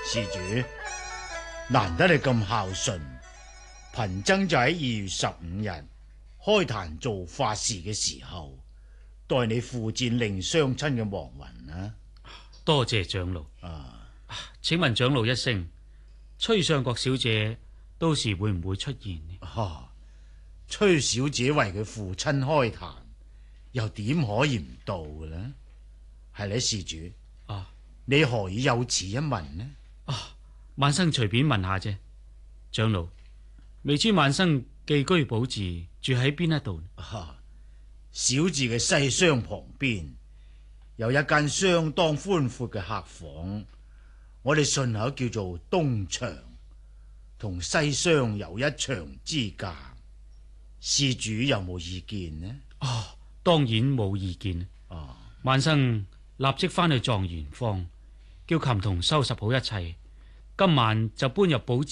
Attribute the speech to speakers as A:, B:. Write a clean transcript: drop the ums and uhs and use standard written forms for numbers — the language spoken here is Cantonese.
A: 施主，難得你咁孝順，貧僧就喺2月15日開壇做法事嘅時候，代你付戰令雙親嘅亡魂啦。
B: 多謝長老。請問長老一聲，崔相國小姐到時會唔會出現呢？
A: 崔小姐為佢父親開壇，又點可以唔到嘅呢？係呢，施主。你何以有此一問呢？
B: 晚生隨便問下啫。長老，未知晚生寄居寶寺住喺邊一度？
A: 小寺嘅西廂旁邊有一間相當寬闊嘅客房，我哋順口叫做東牆，同西廂有一牆之隔。施主有冇意見呢？
B: 當然冇意見。晚生立即翻去狀元坊，叫琴童收拾好一切，今晚就搬入寶寺。